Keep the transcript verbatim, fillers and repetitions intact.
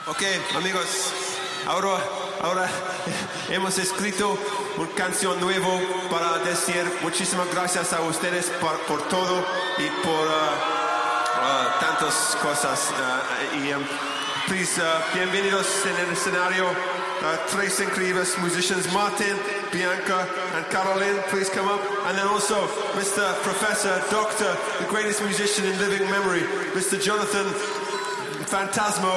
Ok, amigos, ahora, ahora hemos escrito una canción nueva para decir muchísimas gracias a ustedes por, por todo y por uh, uh, tantas cosas. Uh, y, um, please, uh, bienvenidos en el escenario. Uh, tres increíbles musicians, Martin, Bianca, and Caroline. Please come up. And then also Mister Professor, Doctor, the greatest musician in living memory, Mister Jonathan Phantasmo.